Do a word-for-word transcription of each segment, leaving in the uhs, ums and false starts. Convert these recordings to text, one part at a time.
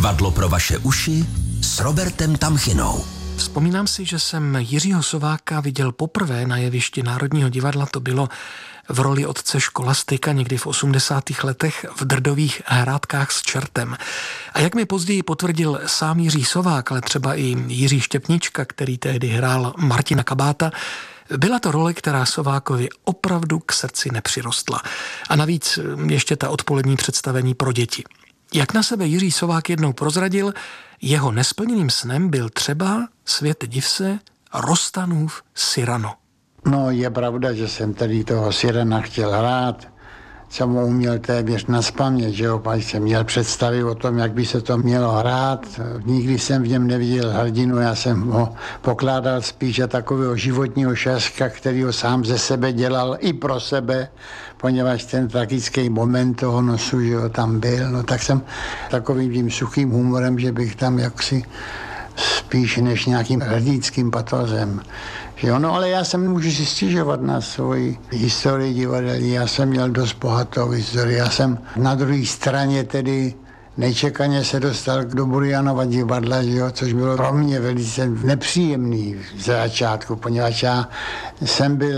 Divadlo pro vaše uši s Robertem Tamchinou. Vzpomínám si, že jsem Jiřího Sováka viděl poprvé na jevišti Národního divadla, to bylo v roli otce Školastika někdy v osmdesátých letech v Drdových hrádkách s čertem. A jak mi později potvrdil sám Jiří Sovák, ale třeba i Jiří Štěpnička, který tehdy hrál Martina Kabáta, byla to role, která Sovákovi opravdu k srdci nepřirostla. A navíc ještě ta odpolední představení pro děti. Jak na sebe Jiří Sovák jednou prozradil, jeho nesplněným snem byl třeba, světe div se, Rostanův Cyrano. No, je pravda, že jsem tady toho Cyrana chtěl hrát, co mu uměl téměř nazpaměť, že jo, pak jsem měl představy o tom, jak by se to mělo hrát. Nikdy jsem v něm neviděl hrdinu, já jsem ho pokládal spíš za takového životního šaška, který ho sám ze sebe dělal i pro sebe, poněvadž ten tragický moment toho nosu, že jo, tam byl, no tak jsem takovým tím suchým humorem, že bych tam jaksi spíš než nějakým hrdinským patozem. Jo, no ale já jsem můžu si stěžovat na svoji historii divadelní, já jsem měl dost bohatou historii, já jsem na druhé straně tedy nečekaně se dostal do Burianova divadla, že jo, což bylo pro mě velice nepříjemný v začátku, poněvadž já jsem byl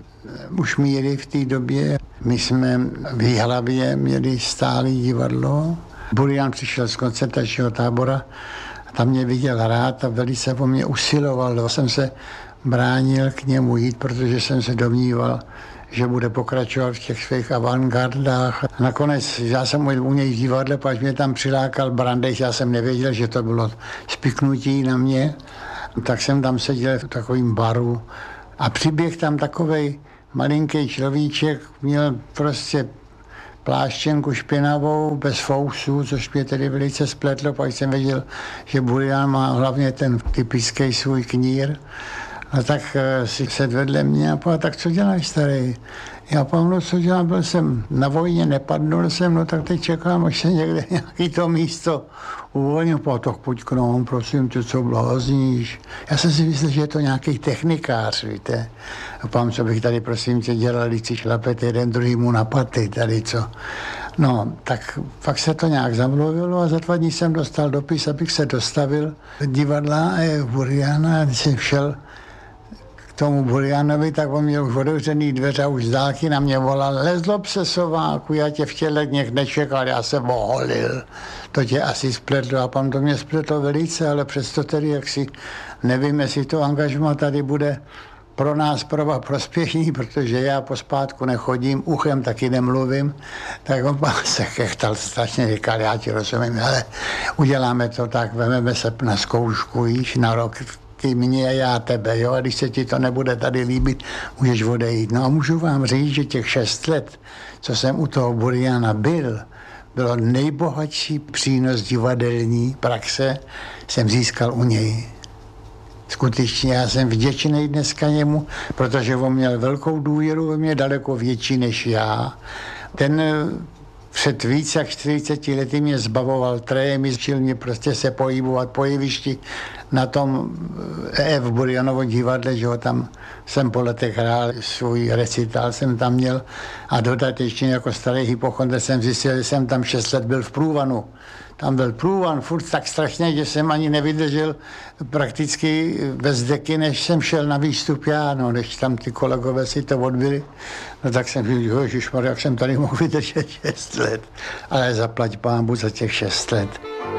už míry v té době, my jsme v Jihlavě měli stálý divadlo, Burian přišel z koncentračního tábora, tam mě viděl hrát a velice po mě usiloval. Já jsem se bránil k němu jít, protože jsem se domníval, že bude pokračovat v těch svých avantgardách. Nakonec já jsem u něj v divadle, pak mě tam přilákal Brandejch, já jsem nevěděl, že to bylo spiknutí na mě, tak jsem tam seděl v takovým baru a přiběh tam takovej malinký človíček, měl prostě pláštěnku špinavou, bez fousů, což mě tedy velice spletlo, pak jsem věděl, že Burian má hlavně ten typický svůj knír. A tak si sedl vedle mě a povedal, tak co děláš, starý? Já pamatuju, co dělám, byl jsem na vojně, nepadnul jsem, no tak teď čekám, až se někde nějaký to místo uvolním. Tak pojď k nám, prosím tě, co blázníš. Já jsem si myslel, že je to nějaký technikář, víte. A pám, co bych tady, prosím tě, dělal, když si šlapete jeden druhýmu na paty, tady co. No, tak fakt se to nějak zamluvilo a za dva dní jsem dostal dopis, abych se dostavil do divadla v Buriana, a když jsem šel k tomu Burianovi, tak on měl už otevřený dveře a už z dálky na mě volal, lezlob se, Sováku, já tě v těle dněch nečekal, já se oholil. To tě asi spletlo a pan to mě spletlo velice, ale přesto tedy, jak si nevím, jestli to angažma tady bude pro nás prova prospěšný, protože já pospátku nechodím, uchem taky nemluvím, tak on se chechtal strašně, říkal, já ti rozumím, ale uděláme to tak, vememe se na zkoušku, již na rok, ty mě, já tebe, jo, a když se ti to nebude tady líbit, můžeš odejít. No a můžu vám říct, že těch šest let, co jsem u toho Buriana byl, bylo nejbohatší přínos divadelní praxe, jsem získal u něj. Skutečně já jsem vděčný dneska němu, protože on měl velkou důvěru ve mě, daleko větší než já. Ten před víc jak čtyřiceti lety mě zbavoval trémy, učil mě prostě se pohybovat po jevišti na tom E F Burianovo divadle, že ho tam jsem po letech hrál, svůj recital jsem tam měl a dodatečně jako starý hypochondr jsem zjistil, že jsem tam šest let byl v průvanu. Tam byl průvan, furt tak strašně, že jsem ani nevydržel prakticky bez deky, než jsem šel na výstup já, no, než tam ty kolegové si to odbyli. No tak jsem říkal, ježišmarja, jak jsem tady mohl vydržet šest let. Ale zaplať pánbu za těch šest let.